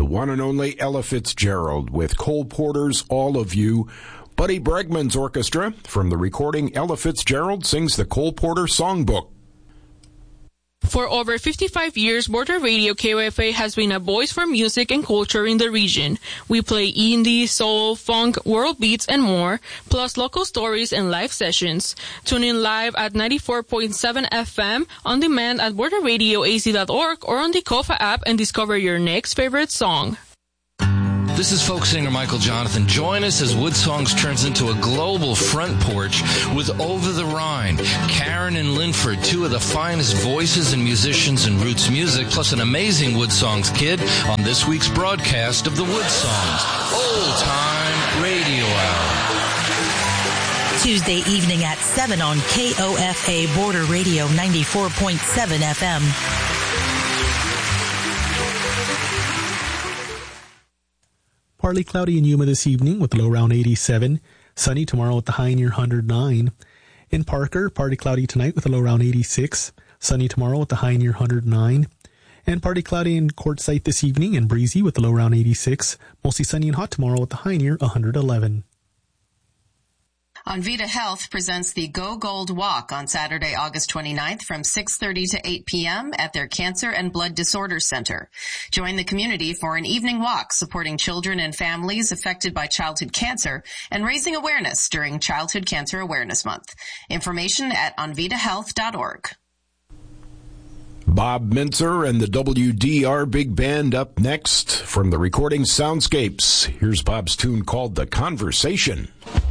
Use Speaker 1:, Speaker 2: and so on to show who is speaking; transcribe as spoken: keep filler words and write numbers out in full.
Speaker 1: one and only Ella Fitzgerald with Cole Porter's All of You. Buddy Bregman's orchestra. From the recording, Ella Fitzgerald sings the Cole Porter Songbook.
Speaker 2: For over fifty-five years, Border Radio K O F A has been a voice for music and culture in the region. We play indie, soul, funk, world beats, and more, plus local stories and live sessions. Tune in live at ninety-four point seven F M, on demand at border radio a z dot org, or on the Kofa app and discover your next favorite song.
Speaker 3: This is folk singer Michael Jonathan. Join us as Wood Songs turns into a global front porch with Over the Rhine, Karen and Linford, two of the finest voices and musicians in roots music, plus an amazing Wood Songs kid on this week's broadcast of the Wood Songs Old Time Radio Hour.
Speaker 4: Tuesday evening at seven on K O F A Border Radio ninety-four point seven F M.
Speaker 5: Partly cloudy in Yuma this evening with a low around eighty-seven. Sunny tomorrow with the high near one hundred nine. In Parker, partly cloudy tonight with a low around eighty-six. Sunny tomorrow with the high near one hundred nine. And partly cloudy in Quartzsite this evening and breezy with a low around eighty-six. Mostly sunny and hot tomorrow with the high near one hundred eleven.
Speaker 6: Onvita Health presents the Go Gold Walk on Saturday, August twenty-ninth from six thirty to eight p.m. at their Cancer and Blood Disorders Center. Join the community for an evening walk supporting children and families affected by childhood cancer and raising awareness during Childhood Cancer Awareness Month. Information at onvita health dot org.
Speaker 1: Bob Mintzer and the W D R Big Band up next from the recording Soundscapes. Here's Bob's tune called The Conversation.